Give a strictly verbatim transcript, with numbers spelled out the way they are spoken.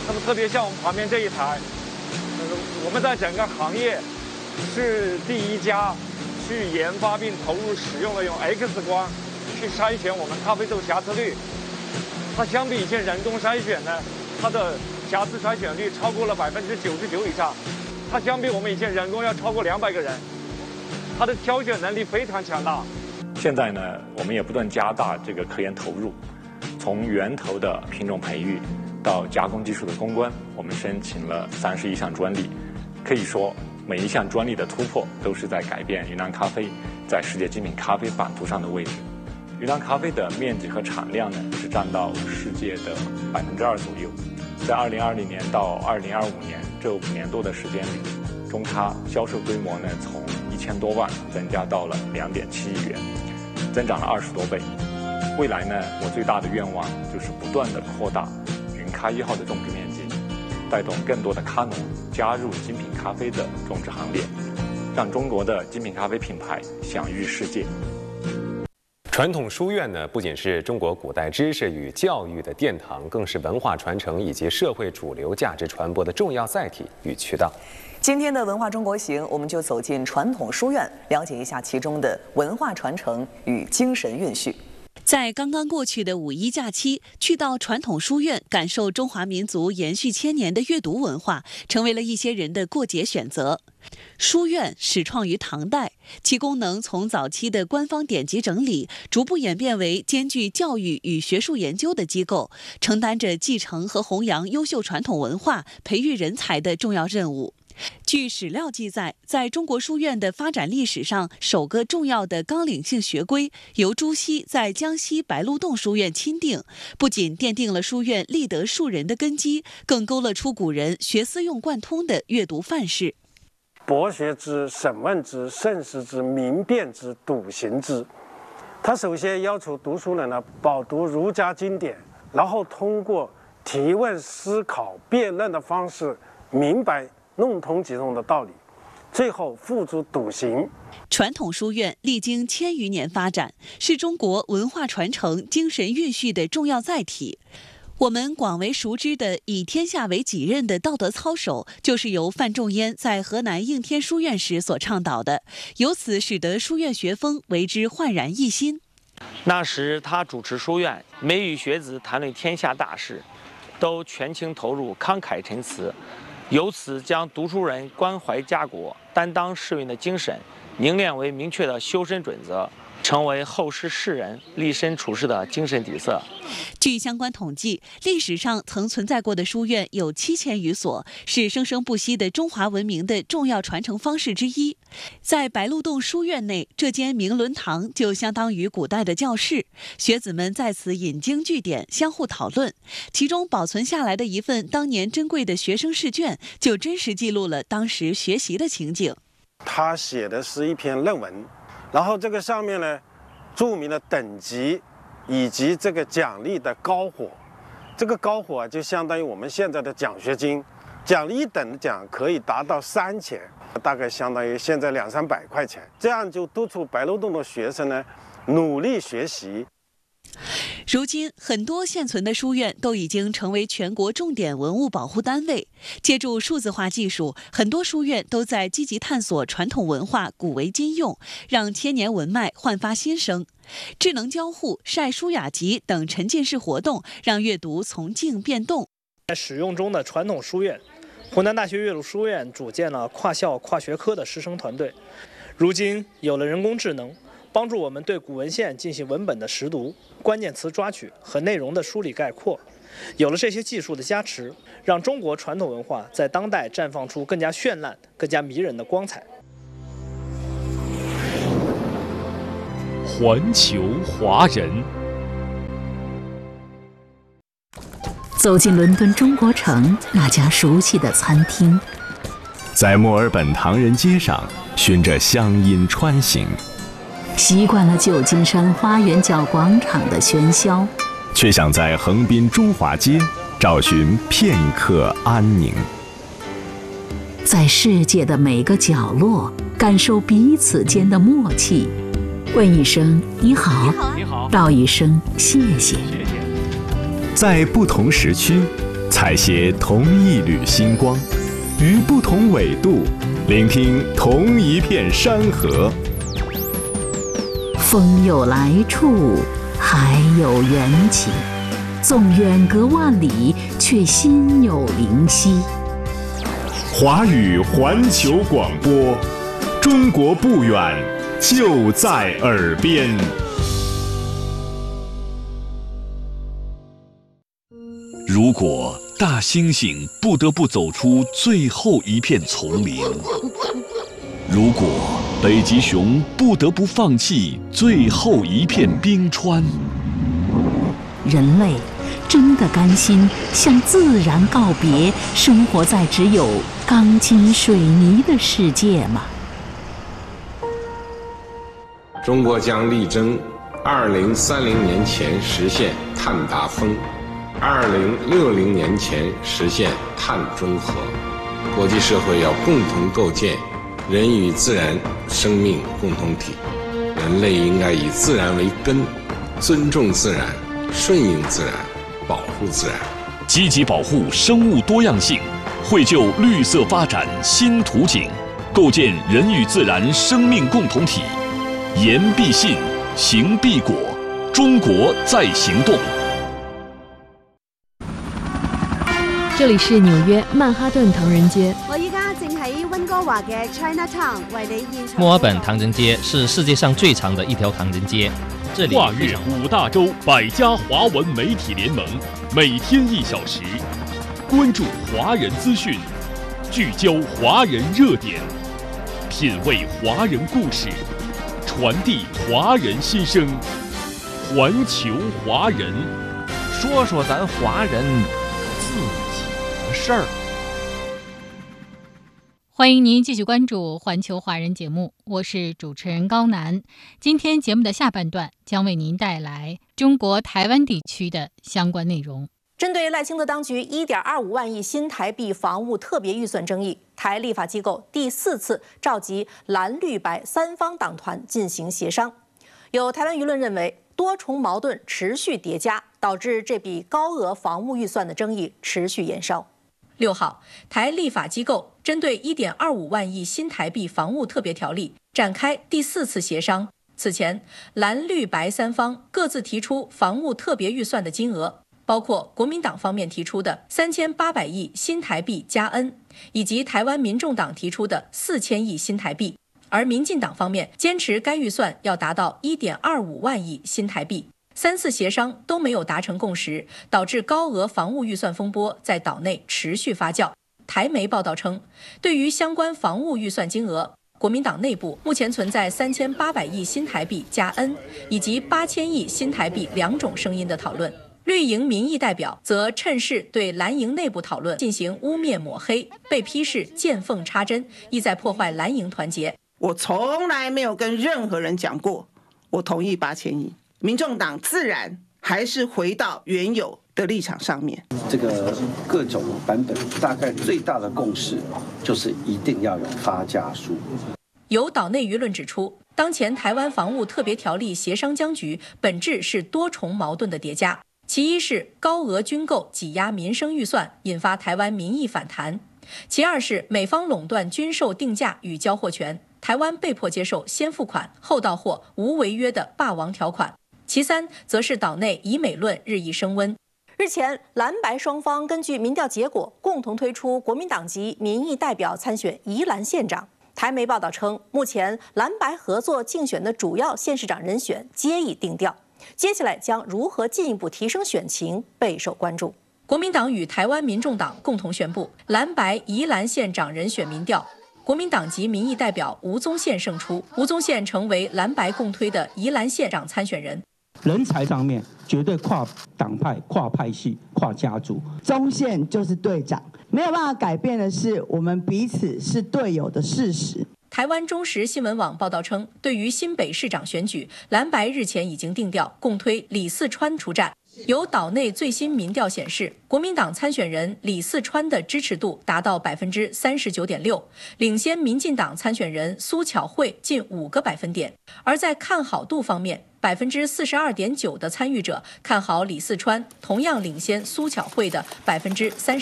那么特别像我们旁边这一台，呃，我们在整个行业是第一家去研发并投入使用了用 X 光去筛选我们咖啡豆瑕疵率。它相比以前人工筛选呢，它的瑕疵筛选率超过了百分之九十九以上。它相比我们以前人工要超过两百个人，它的挑选能力非常强大。 现在呢，我们也不断加大这个科研投入，从源头的品种培育到加工技术的攻关，我们申请了三十一项专利。可以说，每一项专利的突破都是在改变云南咖啡在世界精品咖啡版图上的位置。云南咖啡的面积和产量呢，是占到世界的百分之二左右。在二零二零年到二零二五年这五年多的时间里，中咖销售规模呢从一千多万增加到了两点七亿元，增长了二十多倍。未来呢，我最大的愿望就是不断的扩大云咖一号的种植面积，带动更多的咖农加入精品咖啡的种植行列，让中国的精品咖啡品牌享誉世界。 传统书院呢，不仅是中国古代知识与教育的殿堂，更是文化传承以及社会主流价值传播的重要载体与渠道。 今天的文化中国行，我们就走进传统书院，了解一下其中的文化传承与精神蕴蓄。 在刚刚过去的五一假期，去到传统书院感受中华民族延续千年的阅读文化，成为了一些人的过节选择。书院始创于唐代，其功能从早期的官方典籍整理，逐步演变为兼具教育与学术研究的机构，承担着继承和弘扬优秀传统文化、培育人才的重要任务。据史料记载，在中国书院的发展历史上，首个重要的纲领性学规由朱熹在江西白鹿洞书院钦定，不仅奠定了书院立德树人的根基，更勾勒出古人学思用贯通的阅读范式。 博学之、审问之、慎思之、明辨之、笃行之。他首先要求读书人呢，饱读儒家经典，然后通过提问、思考、辩论的方式，明白弄通其中的道理，最后付诸笃行。 传统书院历经千余年发展，是中国文化传承、精神蕴蓄的重要载体。我们广为熟知的以天下为己任的道德操守，就是由范仲淹在河南应天书院时所倡导的，由此使得书院学风为之焕然一新。 那时他主持书院，每与学子谈论天下大事，都全情投入，慷慨陈词，由此将读书人关怀家国、担当世运的精神凝练为明确的修身准则，成为后世世人立身处世的精神底色。 据相关统计，历史上曾存在过的书院有七千余所，是生生不息的中华文明的重要传承方式之一。在白鹿洞书院内，这间明伦堂就相当于古代的教室，学子们在此引经据典，相互讨论。其中保存下来的一份当年珍贵的学生试卷，就真实记录了当时学习的情景。 他写的是一篇论文，然后这个上面呢，注明了等级以及这个奖励的高火。这个高火啊，就相当于我们现在的奖学金，奖励一等奖可以达到三千，大概相当于现在两三百块钱。这样就督促白鹿洞的学生呢，努力学习。 如今，很多现存的书院都已经成为全国重点文物保护单位。借助数字化技术，很多书院都在积极探索传统文化古为今用，让千年文脉焕发新生。智能交互、晒书雅集等沉浸式活动，让阅读从静变动。 在使用中的传统书院，湖南大学阅读书院组建了跨校跨学科的师生团队。如今有了人工智能，帮助我们对古文献进行文本的识读、关键词抓取和内容的梳理概括。有了这些技术的加持，让中国传统文化在当代绽放出更加绚烂、更加迷人的光彩。 环球华人， 走进伦敦中国城那家熟悉的餐厅， 在墨尔本唐人街上循着乡音穿行。 习惯了旧金山花园角广场的喧嚣， 却想在横滨中华街找寻片刻安宁。 在世界的每个角落，感受彼此间的默契。问一声你好， 你好， 道一声谢谢。 在不同时区， 采撷同一缕星光，于不同纬度，聆听同一片山河。 风有来处，海有缘起，纵远隔万里，却心有灵犀。 华语环球广播，中国不远，就在耳边。 如果大猩猩不得不走出最后一片丛林，如果北极熊不得不放弃最后一片冰川， 人类真的甘心向自然告别，生活在只有钢筋水泥的世界吗？ 中国将力争二零三零年前实现碳达峰，二零六零年前实现碳中和。国际社会要共同构建人与自然生命共同体，人类应该以自然为根，尊重自然，顺应自然，保护自然， 积极保护生物多样性，绘就绿色发展新图景，构建人与自然生命共同体。言必信，行必果，中国在行动。 这里是纽约曼哈顿唐人街。 我依家正喺温哥華嘅 Chinatown 為你現場。 墨爾本唐人街是世界上最長的一條唐人街，這裡跨越五大洲百家華文媒體聯盟，每天一小時，關注華人資訊，聚焦華人熱點，品味華人故事，傳遞華人心聲，環球華人， 說說咱華人自己的事兒。 歡迎您繼續關注環球華人節目，我是主持人高楠。今天節目的下半段將為您帶來中國台灣地區的相關內容。 針對賴清德當局一點二五萬億新台幣防務特別預算爭議，台立法機構第四次召集藍綠白三方黨團進行協商。有台灣輿論認為，多重矛盾持續疊加，導致這筆高額防務預算的爭議持續延燒。六號，台立法機構針對一點二五萬億新台幣防務特別條例展開第四次協商。此前，藍綠白三方各自提出防務特別預算的金額，包括國民黨方面提出的三千八百億新台幣加 N， 以及台灣民眾黨提出的四千億新台幣，而民進黨方面堅持該預算要達到一點二五萬億新台幣。三次協商都沒有達成共識，導致高額防務預算風波在島內持續發酵。台媒報道稱，對於相關防務預算金額，國民黨內部目前存在三千八百億新台幣加 N 以及八千億新台幣兩種聲音的討論。綠營民意代表則趁勢對藍營內部討論進行污蔑抹黑，被批是見縫插針，意在破壞藍營團結。 我從來沒有跟任何人講過，我同意八千億。民眾黨自然還是回到原有的立場上面。 這個各種版本大概最大的共識就是一定要有發家書。 有島內輿論指出，當前台灣防務特別條例協商僵局本質是多重矛盾的疊加。其一是高額軍購擠壓民生預算，引發台灣民意反彈；其二是美方壟斷軍售定價與交貨權，台灣被迫接受先付款後到貨無違約的霸王條款。其三，則是島內以美論日益升溫。日前，藍白雙方根據民調結果，共同推出國民黨籍民意代表參選宜蘭縣長。台媒報道稱，目前藍白合作競選的主要縣市長人選皆已定調，接下來將如何進一步提升選情備受關注。國民黨與台灣民眾黨共同宣布，藍白宜蘭縣長人選民調，國民黨籍民意代表吳宗憲勝出，吳宗憲成為藍白共推的宜蘭縣長參選人。 人才上面絕對跨黨派、跨派系、跨家族。 宗憲就是隊長，沒有辦法改變的是我們彼此是隊友的事實。 台灣中時新聞網報道稱，對於新北市長選舉，藍白日前已經定調，共推李四川出戰。有島內最新民調顯示，國民黨參選人李四川的支持度達到百分之三十九點六，領先民進黨參選人蘇巧慧近五個百分點。而在看好度方面， 百分之四十二点九的参与者看好李四川，同样领先苏巧慧的百分之三十。